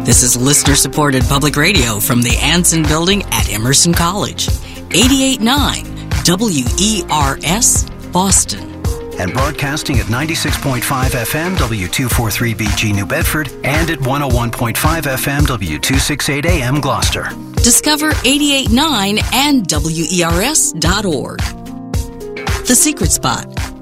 This is listener-supported public radio from the Anson Building at Emerson College. 88.9 WERS, Boston. And broadcasting at 96.5 FM W243BG New Bedford and at 101.5 FM W268 AM Gloucester. Discover 88.9 and WERS.org. The Secret Spot,